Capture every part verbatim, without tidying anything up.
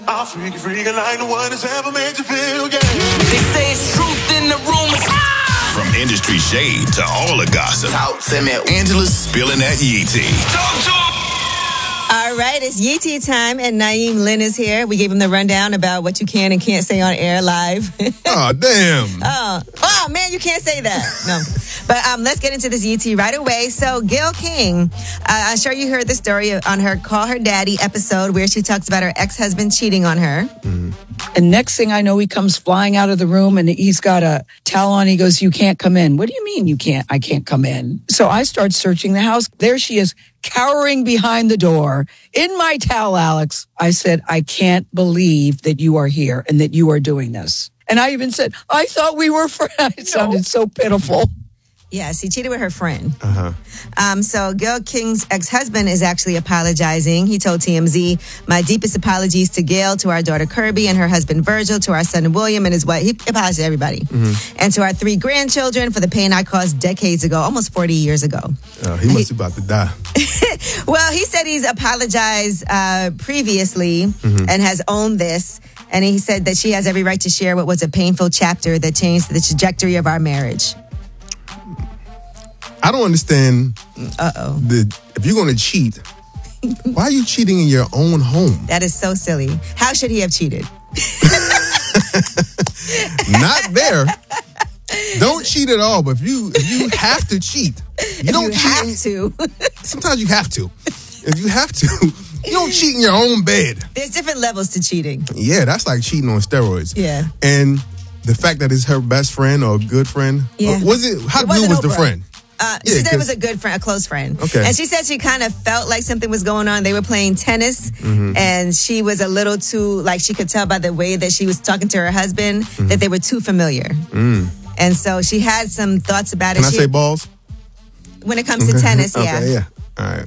I'll freak you, freak you like no one has ever made you feel, yeah. They say it's truth in the rumors. From industry shade to all the gossip, Talk to me. Angela's spilling that Yee tea. Talk to me. All right, it's Yee tea time, and Naeem Lynn is here. We gave him the rundown about what you can and can't say on air live. Oh, damn. oh, oh, man, you can't say that. No. But um, let's get into this Yee tea right away. So, Gayle King, uh, I'm sure you heard the story on her Call Her Daddy episode where she talks about her ex-husband cheating on her. Mm-hmm. And next thing I know, he comes flying out of the room and he's got a towel on. He goes, "You can't come in." "What do you mean you can't? I can't come in." So I start searching the house. There she is, cowering behind the door in my towel, Alex. I said, "I can't believe that you are here and that you are doing this." And I even said, "I thought we were friends." It sounded so pitiful. Yes, he cheated with her friend. Uh-huh. Um, so Gayle King's ex-husband is actually apologizing. He told T M Z, "My deepest apologies to Gayle, to our daughter Kirby and her husband Virgil, to our son William and his wife." He apologized to everybody. Mm-hmm. "And to our three grandchildren for the pain I caused decades ago," almost forty years ago. Uh, he must be about to die. Well, he said he's apologized uh, previously mm-hmm. and has owned this. And he said that she has every right to share what was a painful chapter that changed the trajectory of our marriage. I don't understand. Uh-oh. The, if you're going to cheat, why are you cheating in your own home? That is so silly. How should he have cheated? Not there. Don't cheat at all. But if you if you have to cheat, you if don't you cheat. have to. Sometimes you have to. If you have to, you don't cheat in your own bed. There's different levels to cheating. Yeah, that's like cheating on steroids. Yeah. And the fact that it's her best friend or good friend. Yeah. Was it? How It good was Oprah. the friend? Uh, Yeah, she said it 'cause- was a good friend, a close friend. Okay. And she said she kind of felt like something was going on. They were playing tennis, Mm-hmm. and she was a little too, like she could tell by the way that she was talking to her husband Mm-hmm. that they were too familiar. Mm. And so she had some thoughts about Can it. I She- say balls? when it comes to tennis, yeah. Okay, yeah. All right.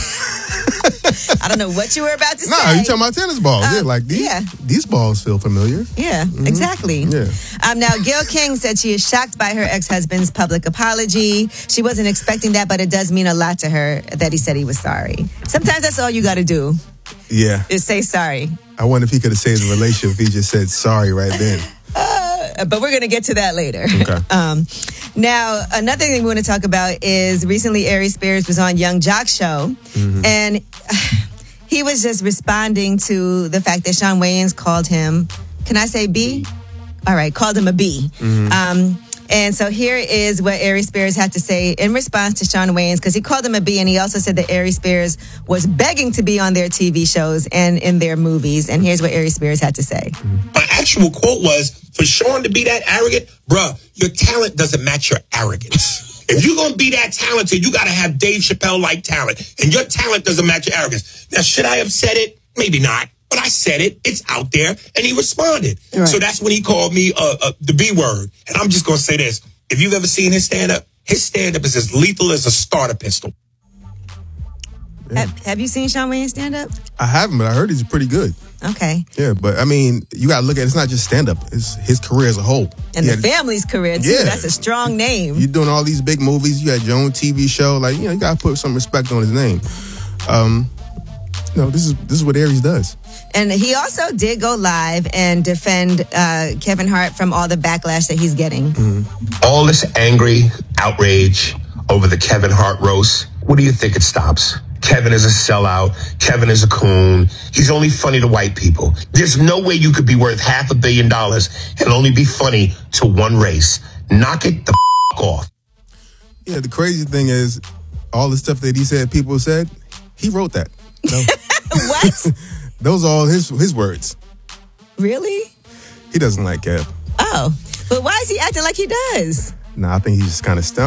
I don't know what you were about to Nah, say. you talking about tennis balls. Um, yeah, like these, yeah. these balls feel familiar. Yeah, exactly. Yeah. Um, now, Gayle King said she is shocked by her ex-husband's public apology. She wasn't expecting that, but it does mean a lot to her that he said he was sorry. Sometimes that's all you got to do Yeah. is say sorry. I wonder if he could have saved the relationship if he just said sorry right then. Uh, but we're going to get to that later. Okay. Um, now, another thing we want to talk about is recently Aries Spears was on Young Jock's show, Mm-hmm. and uh, he was just responding to the fact that Shawn Wayans called him, can I say B? All right, called him a B. Mm-hmm. Um, and so here is what Aries Spears had to say in response to Shawn Wayans, because he called him a B, and he also said that Aries Spears was begging to be on their T V shows and in their movies. And here's what Aries Spears had to say. My actual quote was, for Shawn to be that arrogant, bruh, your talent doesn't match your arrogance. If you're going to be that talented, you got to have Dave Chappelle-like talent. And your talent doesn't match your arrogance. Now, should I have said it? Maybe not. But I said it. It's out there. And he responded. Right. So that's when he called me uh, uh, the B word. And I'm just going to say this. If you've ever seen his stand-up, his stand-up is as lethal as a starter pistol. Have, have you seen Shawn Wayans stand up? I haven't, but I heard he's pretty good. Okay. Yeah, but I mean, you got to look at it. It's not just stand-up. It's his career as a whole. And He the had- family's career, too. Yeah. That's a strong name. You're doing all these big movies. You had your own T V show. Like, you know, you got to put some respect on his name. Um, you know, this is this is what Aries does. And he also did go live and defend uh, Kevin Hart from all the backlash that he's getting. Mm-hmm. All this angry outrage over the Kevin Hart roast, what do you think it stops? Kevin is a sellout. Kevin is a coon. He's only funny to white people. There's no way you could be worth half a billion dollars and only be funny to one race. Knock it the f- off. Yeah, the crazy thing is, all the stuff that he said, people said, he wrote that. No. What? Those are all his his words. Really? He doesn't like Kev. Oh. But why is he acting like he does? Nah, I think he's just kind of stumped.